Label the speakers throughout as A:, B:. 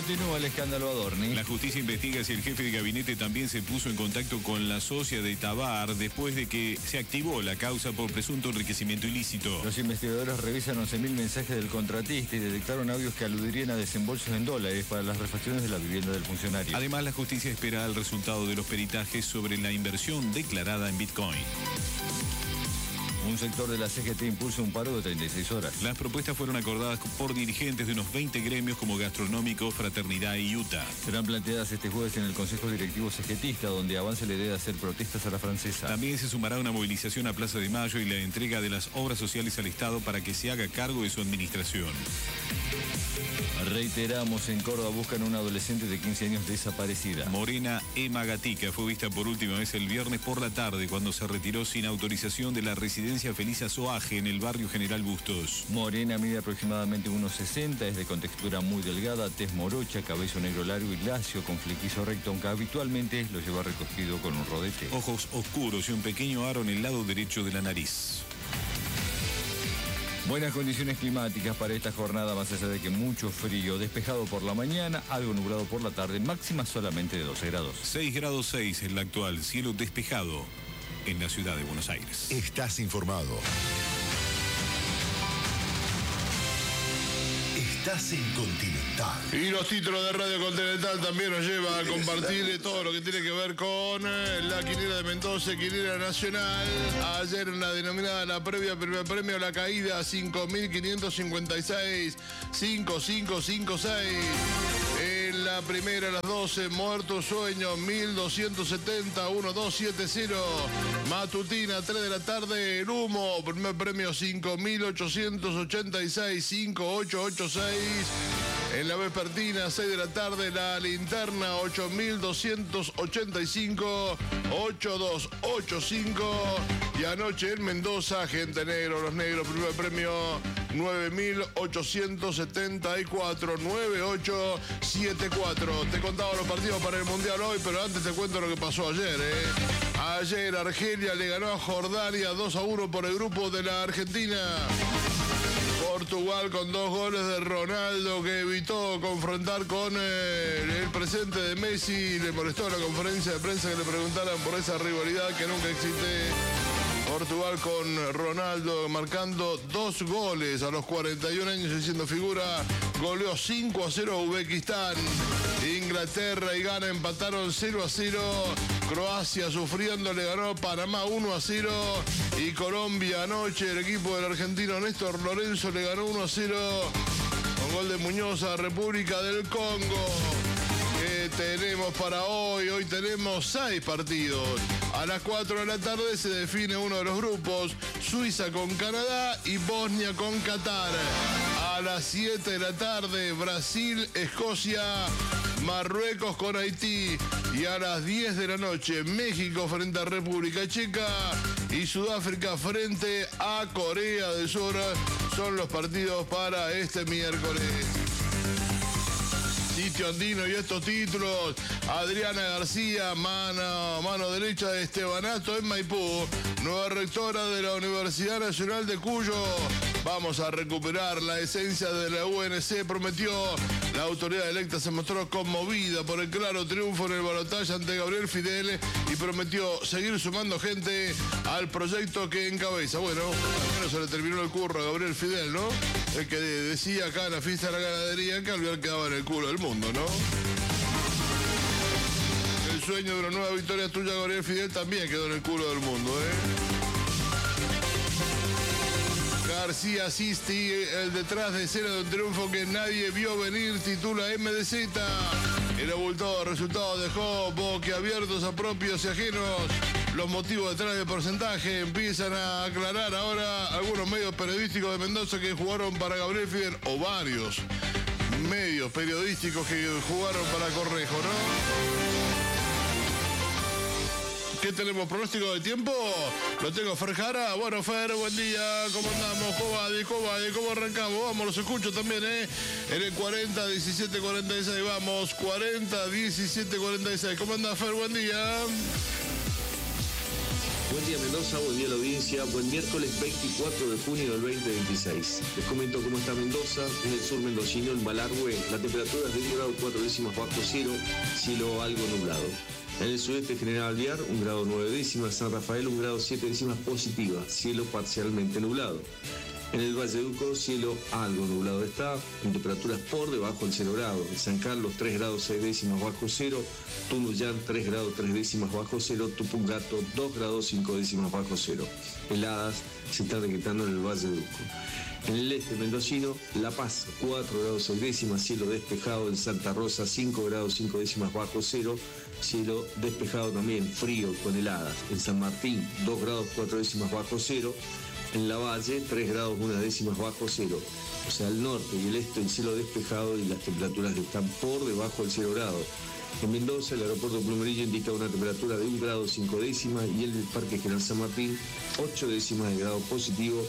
A: Continúa el escándalo Adorni.
B: La justicia investiga si el jefe de gabinete también se puso en contacto con la socia de Tabar después de que se activó la causa por presunto enriquecimiento ilícito.
A: Los investigadores revisan 11.000 mensajes del contratista y detectaron audios que aludirían a desembolsos en dólares para las refacciones de la vivienda del funcionario.
B: Además, la justicia espera el resultado de los peritajes sobre la inversión declarada en Bitcoin.
A: Un sector de la CGT impulsa un paro de 36 horas.
B: Las propuestas fueron acordadas por dirigentes de unos 20 gremios como Gastronómico, Fraternidad y UTA.
A: Serán planteadas este jueves en el Consejo Directivo CGTista, donde avanza la idea de hacer protestas a la francesa.
B: También se sumará una movilización a Plaza de Mayo y la entrega de las obras sociales al Estado para que se haga cargo de su administración.
A: Reiteramos, en Córdoba buscan a una adolescente de 15 años desaparecida.
B: Morena Emma Gatica fue vista por última vez el viernes por la tarde cuando se retiró sin autorización de la residencia Felisa Soaje en el barrio General Bustos.
A: Morena mide aproximadamente 1,60, es de contextura muy delgada, tez morocha, cabello negro largo y lacio con flequizo recto, aunque habitualmente lo lleva recogido con un rodete.
B: Ojos oscuros y un pequeño aro en el lado derecho de la nariz.
A: Buenas condiciones climáticas para esta jornada, más allá de que mucho frío, despejado por la mañana, algo nublado por la tarde, máxima solamente de 12 grados.
B: 6 grados 6 en la actual, cielo despejado en la ciudad de Buenos Aires.
C: Estás informado. Estás en Continental.
D: Y los títulos de Radio Continental también nos lleva a compartir todo lo que tiene que ver con la quiniela de Mendoza, quiniela nacional. Ayer en la denominada la previa primer premio, la caída 5.556, 5556. En la primera a las 12, Muerto Sueño 1270, 1270. Matutina 3 de la tarde, El Humo, primer premio 5.886, 5886. En la vespertina, 6 de la tarde, La Linterna, 8.285, 8285. Y anoche en Mendoza, Gente Negro, Los Negros, primer premio, 9.874, 9874. Te contaba los partidos para el Mundial hoy, pero antes te cuento lo que pasó ayer, Ayer Argelia le ganó a Jordania 2-1 por el grupo de la Argentina. Portugal con 2 goles de Ronaldo, que evitó confrontar con el presente de Messi. Le molestó la conferencia de prensa que le preguntaran por esa rivalidad que nunca existe. Portugal con Ronaldo marcando 2 goles a los 41 años y siendo figura. Goleó 5-0 a Uzbekistán. Inglaterra y Ghana empataron 0-0. Croacia sufriendo le ganó Panamá 1-0. Y Colombia anoche, el equipo del argentino Néstor Lorenzo le ganó 1-0 con gol de Muñoz a República del Congo. ¿Qué tenemos para hoy? Hoy tenemos 6 partidos. A las 4 de la tarde se define uno de los grupos, Suiza con Canadá y Bosnia con Qatar. A las 7 de la tarde, Brasil, Escocia, Marruecos con Haití. Y a las 10 de la noche, México frente a República Checa y Sudáfrica frente a Corea del Sur. Son los partidos para este miércoles. Sitio Andino y estos títulos: Adriana García, mano derecha de Estebanato en Maipú, nueva rectora de la Universidad Nacional de Cuyo. Vamos a recuperar la esencia de la UNC, prometió. La autoridad electa se mostró conmovida por el claro triunfo en el balotaje ante Gabriel Fidel y prometió seguir sumando gente al proyecto que encabeza. Bueno, al menos se le terminó el curro a Gabriel Fidel, ¿no? El que decía acá en la fiesta de la ganadería que Alvear quedaba en el culo del mundo, ¿no? El sueño de una nueva victoria tuya, Gabriel Fidel, también quedó en el culo del mundo, García Sisti, el detrás de escena de un triunfo que nadie vio venir, titula MDZ. El abultado resultado dejó boquiabiertos a propios y ajenos. Los motivos detrás del porcentaje empiezan a aclarar ahora algunos medios periodísticos de Mendoza que jugaron para Gabriel Fidel, o varios medios periodísticos que jugaron para Correjo, ¿no? ¿Qué tenemos? ¿Pronóstico de tiempo? Lo tengo Fer Jara. Bueno, Fer, buen día. ¿Cómo andamos? ¿Cómo arrancamos? Vamos, los escucho también, En el 40 17 46. Vamos, 40 17 46. ¿Cómo anda, Fer? Buen día.
E: Buen día Mendoza, buen día a la audiencia, buen miércoles 24 de junio del 2026. Les comento cómo está Mendoza, en el sur mendocino, en Malargüe, la temperatura es de 1 grado 4 décimas bajo cero, cielo algo nublado. En el sudeste General Alvear, 1 grado 9 décimas, San Rafael 1 grado 7 décimas positiva, cielo parcialmente nublado. En el Valle de Uco, cielo algo nublado está, en temperaturas por debajo del 0 grado. En San Carlos, 3 grados 6 décimas bajo cero, Tunuyán, 3 grados 3 décimas bajo cero, Tupungato, 2 grados 5 décimas bajo cero. Heladas se están decretando en el Valle de Uco. En el este mendocino, La Paz, 4 grados 6 décimas, cielo despejado. En Santa Rosa, 5 grados 5 décimas bajo cero, cielo despejado también, frío con heladas. En San Martín, 2 grados 4 décimas bajo cero. En La Valle, 3 grados 1 décimas bajo cero. O sea, el norte y el este, el cielo despejado y las temperaturas están por debajo del 0 grado. En Mendoza, el aeropuerto Plumerillo indica una temperatura de 1 grado 5 décimas y el Parque General San Martín, 8 décimas de grado positivo,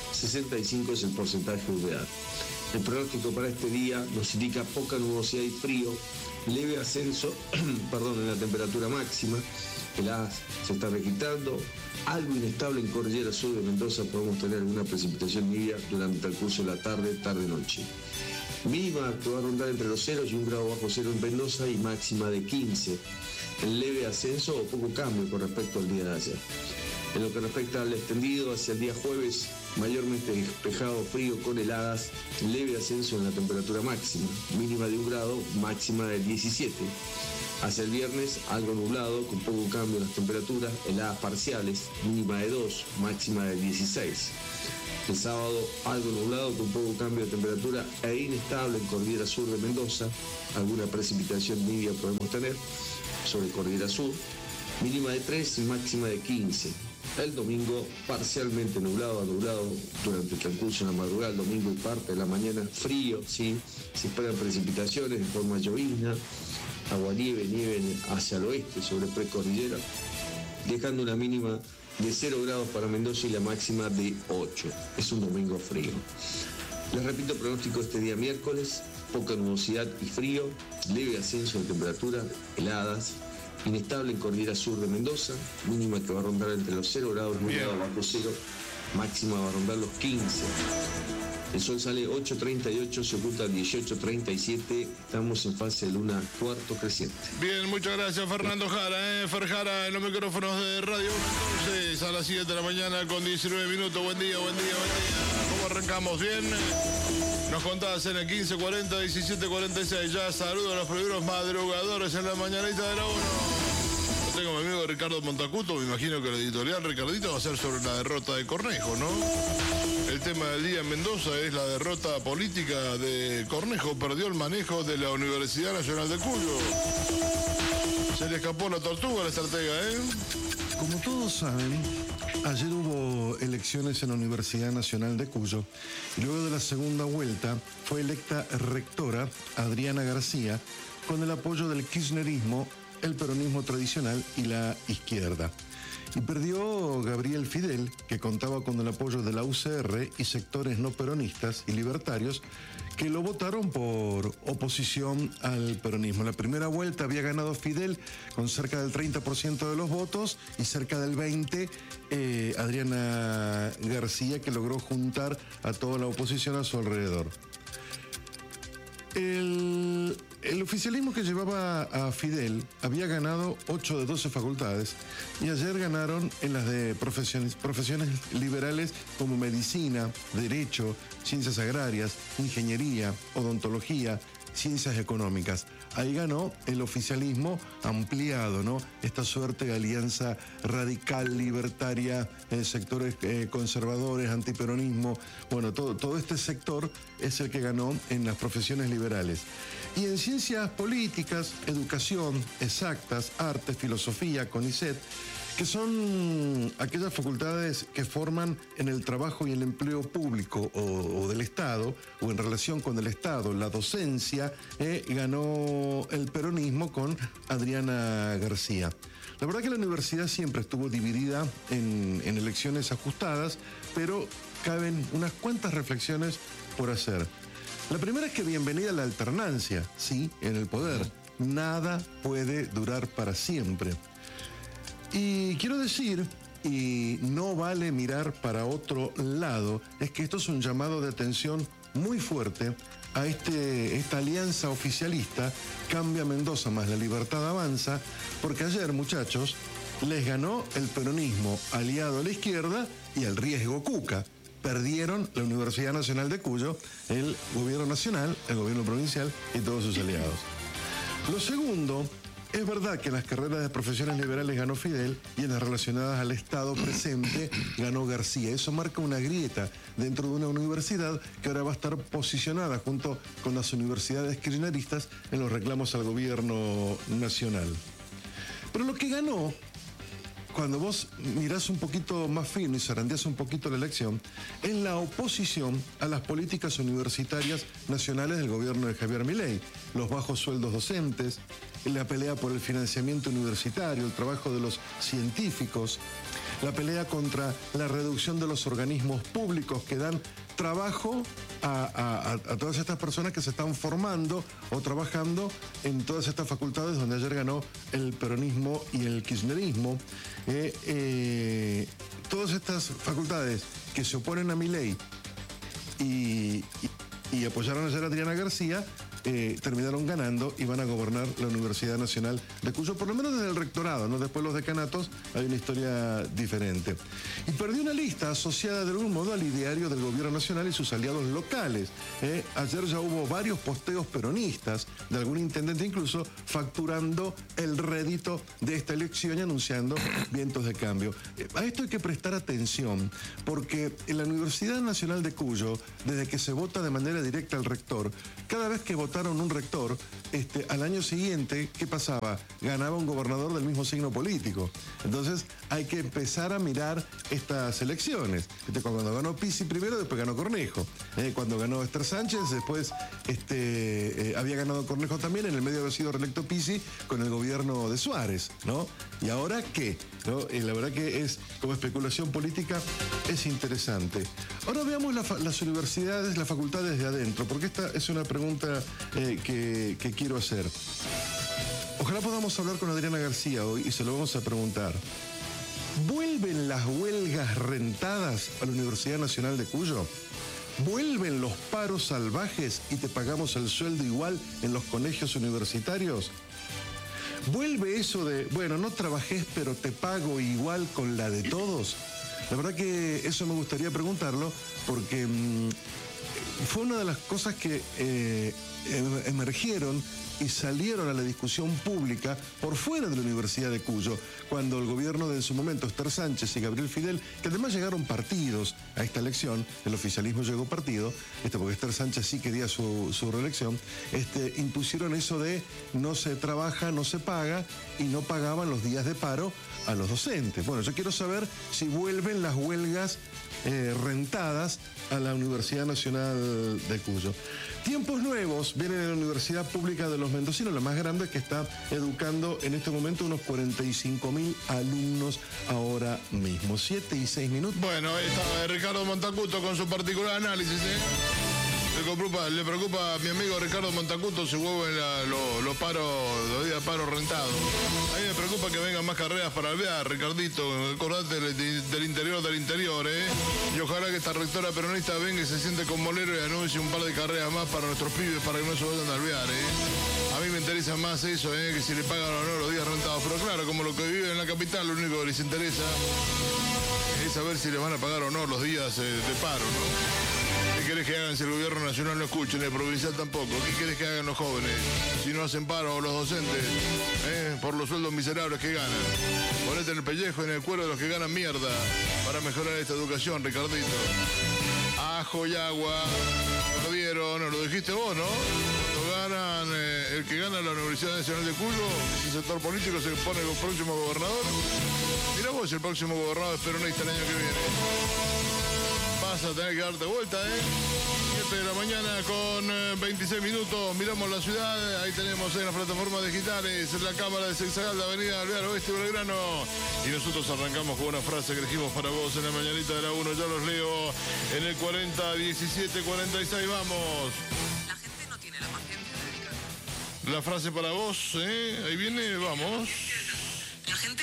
E: 65 es el porcentaje de humedad. El pronóstico para este día nos indica poca nubosidad y frío, leve ascenso en la temperatura máxima. Heladas se está registrando, algo inestable en Cordillera Sur de Mendoza, podemos tener alguna precipitación nibia durante el curso de la tarde-noche. Mínima que va a rondar entre los 0 y 1 grado bajo cero en Mendoza y máxima de 15. En leve ascenso o poco cambio con respecto al día de ayer. En lo que respecta al extendido, hacia el día jueves, mayormente despejado, frío con heladas, leve ascenso en la temperatura máxima, mínima de 1 grado, máxima de 17. Hacia el viernes, algo nublado, con poco cambio en las temperaturas, heladas parciales, mínima de 2, máxima de 16. El sábado, algo nublado, con poco cambio de temperatura e inestable en Cordillera Sur de Mendoza. Alguna precipitación nibia podemos tener sobre Cordillera Sur, mínima de 3 y máxima de 15. El domingo, parcialmente nublado a nublado durante el transcurso de la madrugada, el domingo y parte de la mañana, frío, sí, se esperan precipitaciones en forma llovizna, aguanieve, nieve hacia el oeste sobre precordillera, dejando una mínima de 0 grados para Mendoza y la máxima de 8. Es un domingo frío. Les repito el pronóstico este día miércoles, poca nubosidad y frío, leve ascenso de temperatura, heladas, inestable en Cordillera Sur de Mendoza, mínima que va a rondar entre los 0 grados, 1 grado bajo cero, máxima va a rondar los 15. El sol sale 8:38, se oculta 18:37, estamos en fase de luna cuarto creciente.
D: Bien, muchas gracias Fernando Jara, Fer Jara en los micrófonos de Radio 1, entonces a las 7 de la mañana con 19 minutos, buen día. ¿Cómo arrancamos? Bien. Nos contás en el 1540 1746. Ya saludo a los primeros madrugadores en la mañanita de la 1. Yo tengo a mi amigo Ricardo Montacuto. Me imagino que el editorial Ricardito va a ser sobre la derrota de Cornejo, ¿no? El tema del día en Mendoza es la derrota política de Cornejo. Perdió el manejo de la Universidad Nacional de Cuyo. Se le escapó la tortuga a la estratega, ¿eh?
F: Como todos saben, ayer hubo elecciones en la Universidad Nacional de Cuyo y luego de la segunda vuelta fue electa rectora Adriana García con el apoyo del kirchnerismo, el peronismo tradicional y la izquierda. Y perdió Gabriel Fidel, que contaba con el apoyo de la UCR y sectores no peronistas y libertarios que lo votaron por oposición al peronismo. En la primera vuelta había ganado Fidel con cerca del 30% de los votos y cerca del 20% Adriana García, que logró juntar a toda la oposición a su alrededor. El oficialismo que llevaba a Fidel había ganado 8 de 12 facultades y ayer ganaron en las de profesiones liberales como medicina, derecho, ciencias agrarias, ingeniería, odontología, ciencias económicas. Ahí ganó el oficialismo ampliado, ¿no? Esta suerte de alianza radical, libertaria, sectores conservadores, antiperonismo. Bueno, todo este sector es el que ganó en las profesiones liberales. Y en ciencias políticas, educación, exactas, arte, filosofía, CONICET, que son aquellas facultades que forman en el trabajo y el empleo público o del Estado, o en relación con el Estado, la docencia, ganó el peronismo con Adriana García. La verdad que la universidad siempre estuvo dividida en elecciones ajustadas, pero caben unas cuantas reflexiones por hacer. La primera es que bienvenida la alternancia, sí, en el poder. Nada puede durar para siempre. Y quiero decir y no vale mirar para otro lado, es que esto es un llamado de atención muy fuerte a esta alianza oficialista, Cambia Mendoza más La Libertad Avanza, porque ayer, muchachos, les ganó el peronismo aliado a la izquierda y al riesgo Cuca. Perdieron la Universidad Nacional de Cuyo, el gobierno nacional, el gobierno provincial y todos sus aliados. Lo segundo, es verdad que en las carreras de profesiones liberales ganó Fidel y en las relacionadas al Estado presente ganó García. Eso marca una grieta dentro de una universidad que ahora va a estar posicionada junto con las universidades kirchneristas en los reclamos al gobierno nacional. Pero lo que ganó, cuando vos mirás un poquito más fino y zarandeás un poquito la elección, es la oposición a las políticas universitarias nacionales del gobierno de Javier Milei. Los bajos sueldos docentes, la pelea por el financiamiento universitario, el trabajo de los científicos, la pelea contra la reducción de los organismos públicos que dan trabajo a todas estas personas que se están formando o trabajando en todas estas facultades donde ayer ganó el peronismo y el kirchnerismo. Todas estas facultades que se oponen a Milei y apoyaron ayer a Adriana García, terminaron ganando y van a gobernar la Universidad Nacional de Cuyo, por lo menos desde el rectorado, ¿no? Después los decanatos hay una historia diferente. Y perdió una lista asociada de algún modo al ideario del gobierno nacional y sus aliados locales. Ayer ya hubo varios posteos peronistas, de algún intendente incluso facturando el rédito de esta elección y anunciando vientos de cambio. A esto hay que prestar atención, porque en la Universidad Nacional de Cuyo, desde que se vota de manera directa al rector, cada vez que votaron un rector, al año siguiente, ¿qué pasaba? Ganaba un gobernador del mismo signo político. Entonces hay que empezar a mirar estas elecciones. Cuando ganó Pizzi primero, después ganó Cornejo. Cuando ganó Esther Sánchez, después había ganado Cornejo también, en el medio había sido reelecto Pizzi con el gobierno de Suárez, ¿no? ¿Y ahora qué? ¿No? La verdad que es, como especulación política, es interesante. Ahora veamos las universidades, las facultades de adentro, porque esta es una pregunta que quiero hacer. Ojalá podamos hablar con Adriana García hoy y se lo vamos a preguntar. ¿Vuelven las huelgas rentadas a la Universidad Nacional de Cuyo? ¿Vuelven los paros salvajes y te pagamos el sueldo igual en los colegios universitarios? ¿Vuelve eso de, bueno, no trabajés pero te pago igual con la de todos? La verdad que eso me gustaría preguntarlo porque fue una de las cosas que emergieron y salieron a la discusión pública por fuera de la Universidad de Cuyo, cuando el gobierno de en su momento, Esther Sánchez y Gabriel Fidel, que además llegaron partidos a esta elección, el oficialismo llegó partido, porque Esther Sánchez sí quería su reelección, impusieron eso de no se trabaja, no se paga, y no pagaban los días de paro a los docentes. Bueno, yo quiero saber si vuelven las huelgas rentadas a la Universidad Nacional de Cuyo. Tiempos nuevos vienen en la Universidad Pública de los Mendocinos, la más grande, que está educando en este momento unos 45.000 alumnos ahora mismo. 7:06.
D: Bueno, ahí está Ricardo Montacuto con su particular análisis, Le preocupa a mi amigo Ricardo Montacuto si vuelven los días de paro rentados. A mí me preocupa que vengan más carreras para alvear, Ricardito. Acordate del interior, Y ojalá que esta rectora peronista venga y se siente con Molero y anuncie un par de carreras más para nuestros pibes para que no se vayan a alvear, A mí me interesa más eso, que si le pagan o no los días rentados. Pero claro, como lo que viven en la capital, lo único que les interesa es saber si les van a pagar o no los días de paro, ¿no? ¿Qué querés que hagan si el gobierno nacional no escucha, ni el provincial tampoco? ¿Qué querés que hagan los jóvenes si no hacen paro los docentes? Por los sueldos miserables que ganan. Ponete en el pellejo y en el cuero de los que ganan mierda para mejorar esta educación, Ricardito. Ajo y agua. Perdieron, lo dijiste vos, ¿no? Cuando ganan, el que gana la Universidad Nacional de Cuyo, ese sector político se pone el próximo gobernador. Mirá vos, el próximo gobernador es peronista el año que viene. Vas a tener que darte vuelta, 7 de la mañana con 26 minutos. Miramos la ciudad. Ahí tenemos en las plataformas digitales la cámara de Sexagal, la avenida Alvear Oeste Belgrano. Y nosotros arrancamos con una frase que elegimos para vos en la mañanita de la 1. Ya los leo en el 40 17 46. Vamos.
G: La gente no tiene la paciencia de dedicar.
D: La frase para vos, ahí viene, vamos.
G: La gente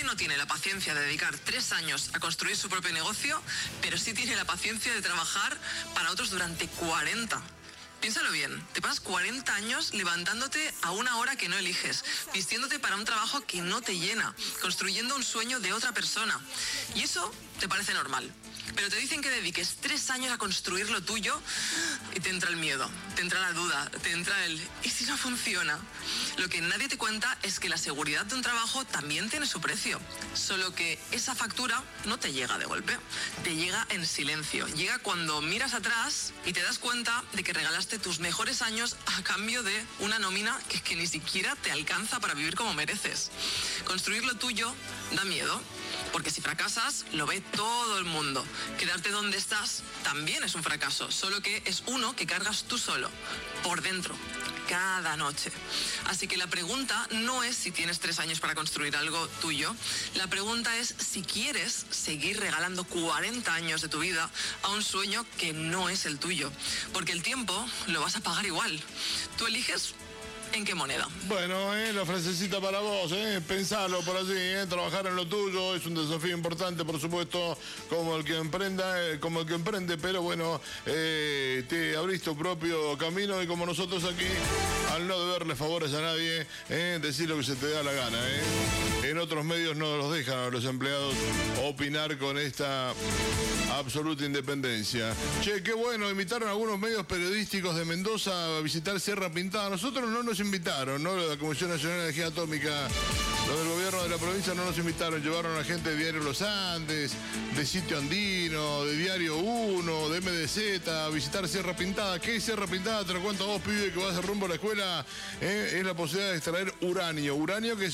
G: gente no tiene la paciencia de dedicar 3 años a construir su propio negocio, pero sí tiene la paciencia de trabajar para otros durante 40. Piénsalo bien, te pasas 40 años levantándote a una hora que no eliges, vistiéndote para un trabajo que no te llena, construyendo un sueño de otra persona. Y eso te parece normal. Pero te dicen que dediques 3 años a construir lo tuyo y te entra el miedo, te entra la duda, te entra el ¿y si no funciona? Lo que nadie te cuenta es que la seguridad de un trabajo también tiene su precio, solo que esa factura no te llega de golpe, te llega en silencio, llega cuando miras atrás y te das cuenta de que regalaste tus mejores años a cambio de una nómina que ni siquiera te alcanza para vivir como mereces. Construir lo tuyo da miedo, porque si fracasas, lo ve todo el mundo. Quedarte donde estás también es un fracaso, solo que es uno que cargas tú solo, por dentro, cada noche. Así que la pregunta no es si tienes 3 años para construir algo tuyo, la pregunta es si quieres seguir regalando 40 años de tu vida a un sueño que no es el tuyo, porque el tiempo lo vas a pagar igual. Tú eliges ¿en qué moneda?
D: Bueno, la frasecita para vos, pensalo por allí, trabajar en lo tuyo es un desafío importante, por supuesto, como el que emprende, pero bueno, te abrís tu propio camino y como nosotros aquí, al no deberle favores a nadie, decir lo que se te da la gana, En otros medios no los dejan a los empleados opinar con esta absoluta independencia. Che, qué bueno, invitaron a algunos medios periodísticos de Mendoza a visitar Sierra Pintada. Nosotros no nos invitaron, ¿no? La Comisión Nacional de Energía Atómica, los del gobierno de la provincia no nos invitaron, llevaron a gente de Diario Los Andes, de Sitio Andino, de Diario 1, de MDZ, a visitar Sierra Pintada. ¿Qué es Sierra Pintada? Te lo cuento a vos, pibe, que vas rumbo a la escuela. Es la posibilidad de extraer uranio que